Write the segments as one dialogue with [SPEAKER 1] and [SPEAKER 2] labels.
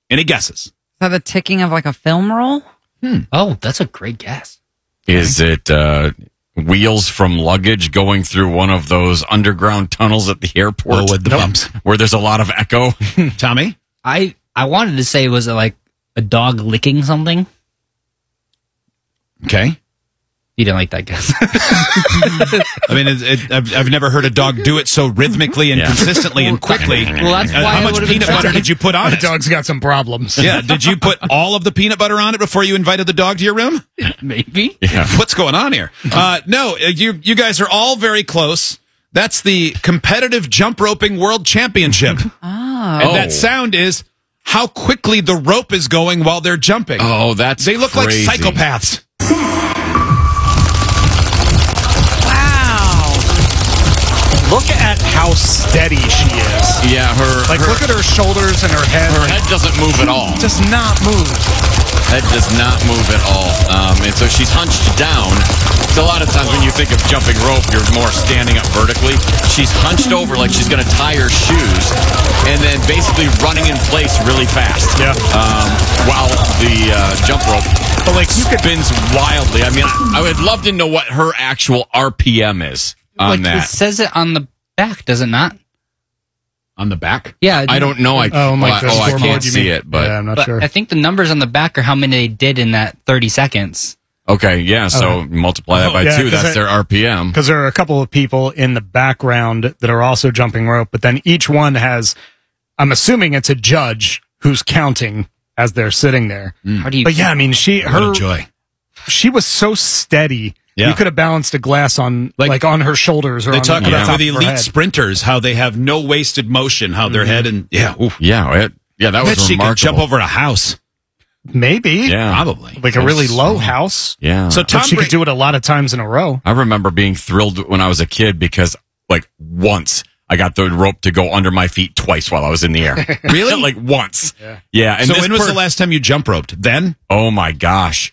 [SPEAKER 1] Any guesses?
[SPEAKER 2] Is that the ticking of like a film roll?
[SPEAKER 3] Oh, that's a great guess.
[SPEAKER 4] Is it wheels from luggage going through one of those underground tunnels at the airport?
[SPEAKER 1] Oh, with the bumps.
[SPEAKER 4] Where there's a lot of echo?
[SPEAKER 1] Tommy?
[SPEAKER 3] I wanted to say, was it like a dog licking something?
[SPEAKER 1] Okay.
[SPEAKER 3] You didn't like that guess.
[SPEAKER 1] I mean, I've never heard a dog do it so rhythmically and consistently and quickly.
[SPEAKER 3] Well, that's why
[SPEAKER 1] how
[SPEAKER 3] it
[SPEAKER 1] much
[SPEAKER 3] would've been
[SPEAKER 1] peanut butter did you put on
[SPEAKER 5] The
[SPEAKER 1] it?
[SPEAKER 5] dog's got some problems.
[SPEAKER 1] Yeah, did you put all of the peanut butter on it before you invited the dog to your room?
[SPEAKER 3] Maybe.
[SPEAKER 4] Yeah.
[SPEAKER 1] What's going on here? No, you guys are all very close. That's the competitive jump roping world championship. And that sound is how quickly the rope is going while they're jumping.
[SPEAKER 4] Oh, that's
[SPEAKER 1] They look
[SPEAKER 4] crazy.
[SPEAKER 1] like psychopaths.
[SPEAKER 5] Look at how steady she is.
[SPEAKER 4] Yeah,
[SPEAKER 5] Look at her shoulders and her head.
[SPEAKER 4] her head doesn't move at all.
[SPEAKER 5] Does not move.
[SPEAKER 4] Head does not move at all. And so she's hunched down. So a lot of times when you think of jumping rope, you're more standing up vertically. She's hunched over like she's going to tie her shoes and then basically running in place really fast.
[SPEAKER 5] Yeah.
[SPEAKER 4] While the jump rope spins wildly. I mean, I would love to know what her actual RPM is on
[SPEAKER 3] It
[SPEAKER 4] that.
[SPEAKER 3] says it on the back, does it not?
[SPEAKER 1] On the back?
[SPEAKER 3] Yeah.
[SPEAKER 4] I don't know. I can't see it, but
[SPEAKER 5] I'm not
[SPEAKER 3] But
[SPEAKER 5] sure.
[SPEAKER 3] I think the numbers on the back are how many they did in that 30 seconds.
[SPEAKER 4] okay, yeah. So multiply that by
[SPEAKER 5] Yeah,
[SPEAKER 4] 2. That's their RPM.
[SPEAKER 5] Because there are a couple of people in the background that are also jumping rope, but then each one has, I'm assuming it's a judge who's counting as they're sitting there.
[SPEAKER 3] How do you?
[SPEAKER 5] But yeah, I mean,
[SPEAKER 1] What a joy.
[SPEAKER 5] she was so steady.
[SPEAKER 1] Yeah.
[SPEAKER 5] You could have balanced a glass on like on her shoulders or
[SPEAKER 1] They
[SPEAKER 5] on
[SPEAKER 1] talk
[SPEAKER 5] the
[SPEAKER 1] about
[SPEAKER 5] top
[SPEAKER 1] with
[SPEAKER 5] of her
[SPEAKER 1] elite
[SPEAKER 5] head.
[SPEAKER 1] sprinters how they have no wasted motion, how their head and oof.
[SPEAKER 4] Yeah, that
[SPEAKER 1] I
[SPEAKER 4] was
[SPEAKER 1] bet she
[SPEAKER 4] remarkable.
[SPEAKER 1] could jump over a house.
[SPEAKER 5] Maybe.
[SPEAKER 4] Yeah,
[SPEAKER 1] Probably.
[SPEAKER 5] Like a really low house.
[SPEAKER 4] Yeah.
[SPEAKER 1] So
[SPEAKER 5] But
[SPEAKER 1] Tom
[SPEAKER 5] she could
[SPEAKER 1] Brady,
[SPEAKER 5] do it a lot of times in a row.
[SPEAKER 4] I remember being thrilled when I was a kid because, like, once I got the rope to go under my feet twice while I was in the air.
[SPEAKER 1] Really?
[SPEAKER 4] Like once. Yeah. And
[SPEAKER 1] so
[SPEAKER 4] this
[SPEAKER 1] when was the last time you jump roped? Then?
[SPEAKER 4] Oh my gosh.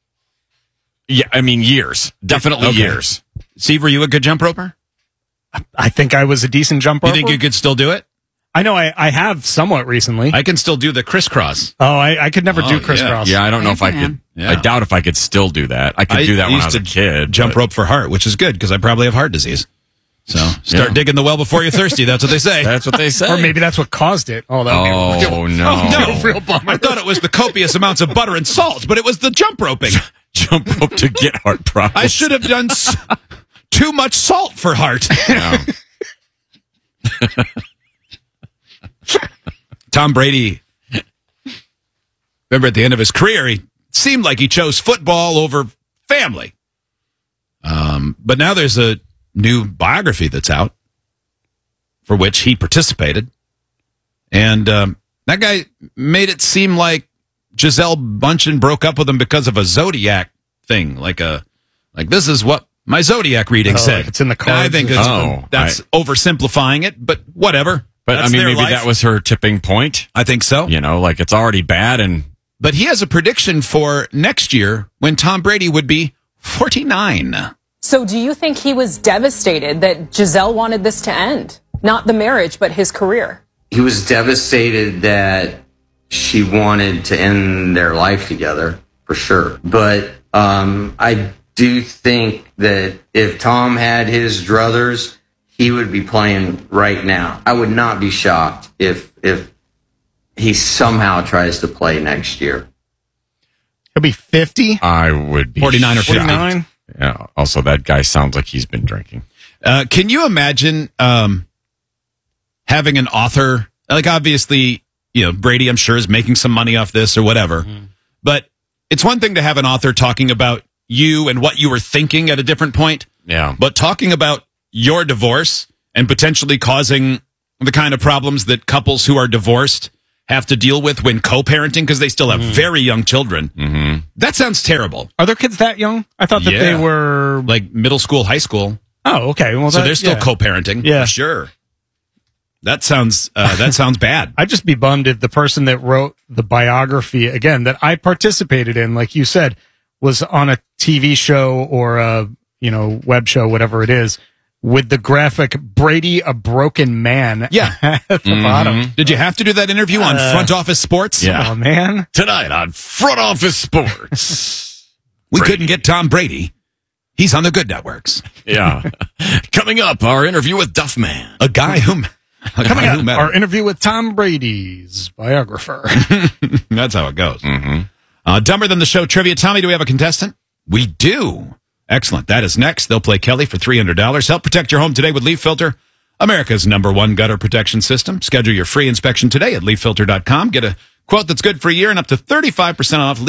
[SPEAKER 4] Yeah, I mean years. Definitely
[SPEAKER 1] Okay.
[SPEAKER 4] years.
[SPEAKER 1] Steve, were you a good jump roper?
[SPEAKER 5] I think I was a decent jump
[SPEAKER 1] You
[SPEAKER 5] roper.
[SPEAKER 1] think you could still do it?
[SPEAKER 5] I know I have somewhat recently.
[SPEAKER 1] I can still do the crisscross.
[SPEAKER 5] I could never do crisscross.
[SPEAKER 4] Yeah, I don't know if I could.
[SPEAKER 1] Yeah.
[SPEAKER 4] I doubt if I could still do that. I could do that when I was a kid.
[SPEAKER 1] Jump
[SPEAKER 4] but-
[SPEAKER 1] rope for heart, which is good because I probably have heart disease. So start
[SPEAKER 4] Yeah.
[SPEAKER 1] digging the well before you're thirsty. That's what they say.
[SPEAKER 4] That's what they say.
[SPEAKER 5] Or maybe that's what caused it. Oh, that would be a
[SPEAKER 4] Oh
[SPEAKER 5] real,
[SPEAKER 4] no.
[SPEAKER 5] real bummer.
[SPEAKER 1] I thought it was the copious amounts of butter and salt, but it was the jump roping.
[SPEAKER 4] Jump rope to get heart problems.
[SPEAKER 1] I should have done too much salt for heart.
[SPEAKER 4] Yeah.
[SPEAKER 1] Tom Brady, remember at the end of his career, he seemed like he chose football over family. But now there's a new biography that's out for which he participated. And that guy made it seem like Gisele Bündchen broke up with him because of a Zodiac thing. Like this is what my Zodiac reading said.
[SPEAKER 5] like it's in the
[SPEAKER 1] Now, I
[SPEAKER 5] cards.
[SPEAKER 1] think that's oversimplifying it, but whatever.
[SPEAKER 4] But
[SPEAKER 1] That's
[SPEAKER 4] I mean,
[SPEAKER 1] their
[SPEAKER 4] maybe
[SPEAKER 1] life.
[SPEAKER 4] that was her tipping point.
[SPEAKER 1] I think so.
[SPEAKER 4] You know, like it's already bad, and
[SPEAKER 1] But he has a prediction for next year when Tom Brady would be 49.
[SPEAKER 6] So do you think he was devastated that Giselle wanted this to end? Not the marriage, but his career.
[SPEAKER 7] He was devastated that she wanted to end their life together, for sure. But I do think that if Tom had his druthers, he would be playing right now. I would not be shocked if he somehow tries to play next year.
[SPEAKER 5] He'll be 50.
[SPEAKER 4] I would be
[SPEAKER 1] 49 or
[SPEAKER 4] shocked.
[SPEAKER 5] 49.
[SPEAKER 4] Yeah. Also, that guy sounds like he's been drinking.
[SPEAKER 1] Can you imagine having an author? Like, obviously, Brady, I'm sure, is making some money off this or whatever. But it's one thing to have an author talking about you and what you were thinking at a different point.
[SPEAKER 4] Yeah.
[SPEAKER 1] But talking about your divorce and potentially causing the kind of problems that couples who are divorced have to deal with when co-parenting because they still have very young children. Mm-hmm. That sounds terrible.
[SPEAKER 5] Are their kids that young? I thought that they were
[SPEAKER 1] like middle school, high school.
[SPEAKER 5] Oh, okay. Well,
[SPEAKER 1] So they're still co-parenting.
[SPEAKER 5] Yeah.
[SPEAKER 1] For sure. That sounds bad.
[SPEAKER 5] I'd just be bummed if the person that wrote the biography, again, that I participated in, like you said, was on a TV show or a web show, whatever it is, with the graphic Brady a broken man at the bottom.
[SPEAKER 1] Did you have to do that interview on Front Office Sports?
[SPEAKER 4] Yeah.
[SPEAKER 5] Oh, man.
[SPEAKER 4] Tonight on Front Office Sports.
[SPEAKER 1] We couldn't get Tom Brady. He's on the good networks.
[SPEAKER 4] Yeah. Coming up, our interview with Duffman.
[SPEAKER 1] A guy who...
[SPEAKER 5] Coming up, our interview with Tom Brady's biographer.
[SPEAKER 1] That's how it goes. Dumber Than the Show trivia. Tommy, do we have a contestant? We do. Excellent. That is next. They'll play Kelly for $300. Help protect your home today with Leaf Filter, America's #1 gutter protection system. Schedule your free inspection today at leaffilter.com. Get a quote that's good for a year and up to 35% off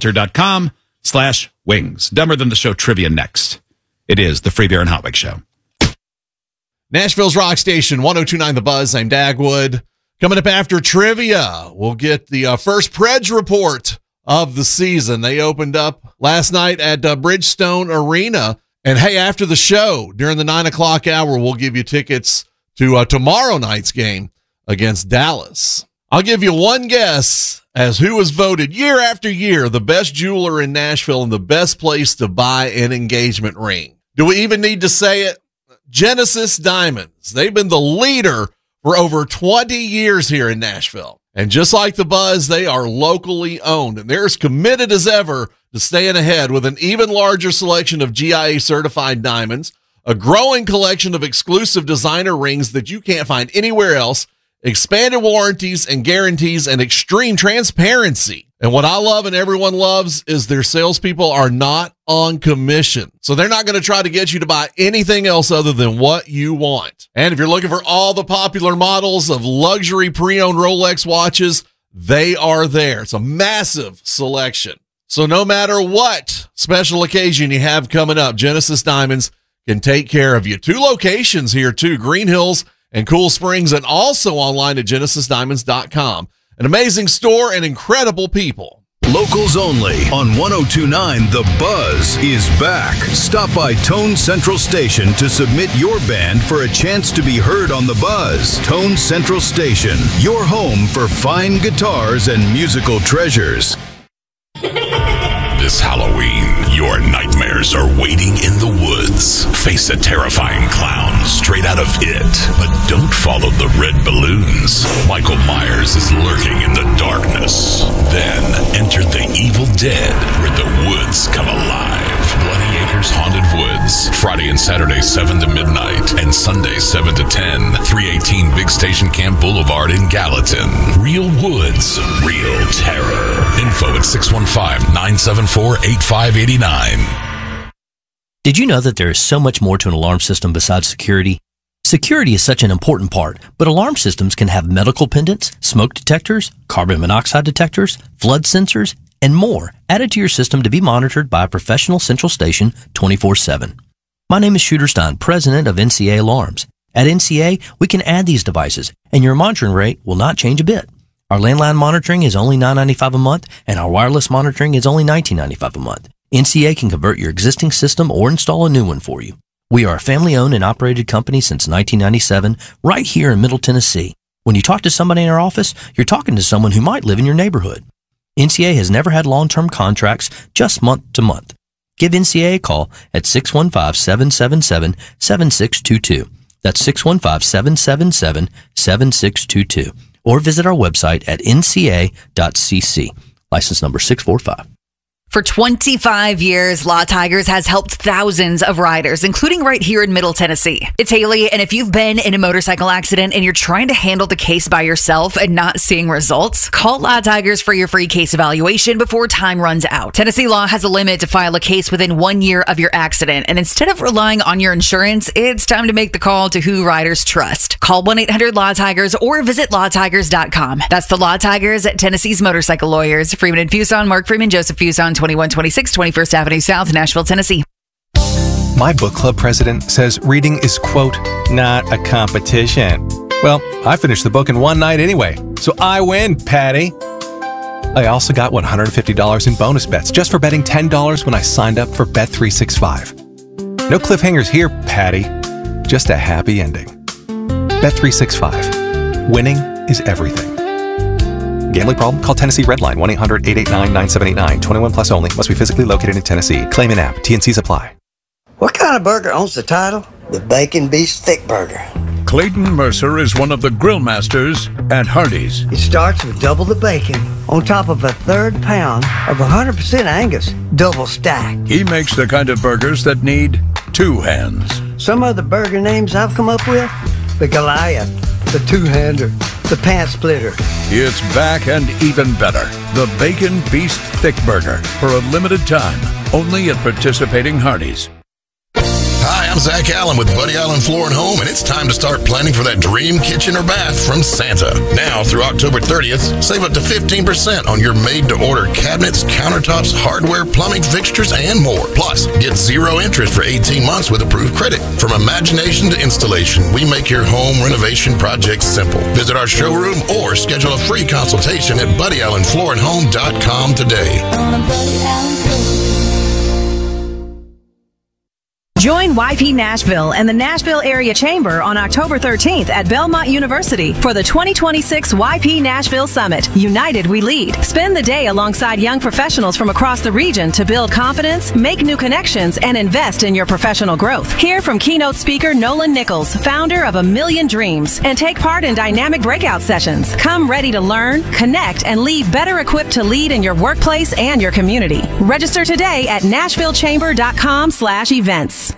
[SPEAKER 1] leaffilter.com/wings. Dumber Than the Show trivia next. It is the Free Beer and Hot Wings Show.
[SPEAKER 8] Nashville's Rock Station, 102.9 The Buzz. I'm Dagwood. Coming up after trivia, we'll get the first Preds report of the season. They opened up last night at Bridgestone Arena. And hey, after the show, during the 9 o'clock hour, we'll give you tickets to tomorrow night's game against Dallas. I'll give you one guess as who was voted year after year the best jeweler in Nashville and the best place to buy an engagement ring. Do we even need to say it? Genesis Diamonds. They've been the leader for over 20 years here in Nashville. And just like the Buzz, they are locally owned, and they're as committed as ever to staying ahead with an even larger selection of GIA-certified diamonds, a growing collection of exclusive designer rings that you can't find anywhere else, expanded warranties and guarantees, and extreme transparency. And what I love and everyone loves is their salespeople are not on commission. So they're not going to try to get you to buy anything else other than what you want. And if you're looking for all the popular models of luxury pre-owned Rolex watches, they are there. It's a massive selection. So no matter what special occasion you have coming up, Genesis Diamonds can take care of you. 2 locations here too, Green Hills and Cool Springs, and also online at genesisdiamonds.com. An amazing store and incredible people.
[SPEAKER 9] Locals only on 102.9 The Buzz is back. Stop by Tone Central Station to submit your band for a chance to be heard on The Buzz. Tone Central Station, your home for fine guitars and musical treasures.
[SPEAKER 10] This Halloween, your nightmares are waiting in the woods. Face a terrifying clown straight out of It, but don't follow the red balloons. Michael Myers is lurking in the darkness. Then enter the Evil Dead, where the woods come alive. Bloody Acres Haunted Woods, Friday and Saturday 7 to midnight, and Sunday 7 to 10, 318 Big Station Camp Boulevard in Gallatin. Real woods, real terror. Info at 615-974-8589.
[SPEAKER 11] Did you know that there is so much more to an alarm system besides security? Security is such an important part, but alarm systems can have medical pendants, smoke detectors, carbon monoxide detectors, flood sensors, and more added to your system to be monitored by a professional central station 24/7. My name is Shooter Stein, president of NCA Alarms. At NCA, we can add these devices, and your monitoring rate will not change a bit. Our landline monitoring is only $9.95 a month, and our wireless monitoring is only $19.95 a month. NCA can convert your existing system or install a new one for you. We are a family-owned and operated company since 1997, right here in Middle Tennessee. When you talk to somebody in our office, you're talking to someone who might live in your neighborhood. NCA has never had long-term contracts, just month to month. Give NCA a call at 615-777-7622. That's 615-777-7622. Or visit our website at nca.cc. License number 645.
[SPEAKER 12] For 25 years, Law Tigers has helped thousands of riders, including right here in Middle Tennessee. It's Haley, and if you've been in a motorcycle accident and you're trying to handle the case by yourself and not seeing results, call Law Tigers for your free case evaluation before time runs out. Tennessee law has a limit to file a case within 1 year of your accident, and instead of relying on your insurance, it's time to make the call to who riders trust. Call 1-800-LAW-TIGERS or visit lawtigers.com. That's the Law Tigers at Tennessee's motorcycle lawyers. Freeman and Fuson, Mark Freeman, Joseph Fuson, 2126 21st Avenue South, Nashville, Tennessee.
[SPEAKER 13] My book club president says reading is, quote, not a competition. Well, I finished the book in one night anyway, so I win, Patty. I also got $150 in bonus bets just for betting $10 when I signed up for Bet365. No cliffhangers here, Patty. Just a happy ending. Bet365. Winning is everything. Gambling problem? Call Tennessee Redline 1-800-889-9789. 21 plus only. Must be physically located in Tennessee. Claim in app. T&Cs apply.
[SPEAKER 14] What kind of burger owns the title? the Bacon Beast Thick Burger.
[SPEAKER 15] Clayton Mercer is one of the grill masters at Hardee's.
[SPEAKER 14] It starts with double the bacon on top of a third pound of 100% Angus, double stack.
[SPEAKER 15] He makes the kind of burgers that need two hands.
[SPEAKER 14] Some of the burger names I've come up with, the Goliath, the Two-Hander, the Pant Splitter.
[SPEAKER 15] It's back and even better. The Bacon Beast Thick Burger for a limited time, only at participating Hardee's.
[SPEAKER 10] Hi, I'm Zach Allen with Buddy Allen Floor & Home, and it's time to start planning for that dream kitchen or bath from Santa. Now through October 30th, save up to 15% on your made-to-order cabinets, countertops, hardware, plumbing fixtures, and more. Plus, get 0 interest for 18 months with approved credit. From imagination to installation, we make your home renovation projects simple. Visit our showroom or schedule a free consultation at BuddyAllenFloorandHome.com today.
[SPEAKER 16] Join YP Nashville and the Nashville Area Chamber on October 13th at Belmont University for the 2026 YP Nashville Summit. United we lead. Spend the day alongside young professionals from across the region to build confidence, make new connections, and invest in your professional growth. Hear from keynote speaker Nolan Nichols, founder of A Million Dreams, and take part in dynamic breakout sessions. Come ready to learn, connect, and leave better equipped to lead in your workplace and your community. Register today at NashvilleChamber.com/events.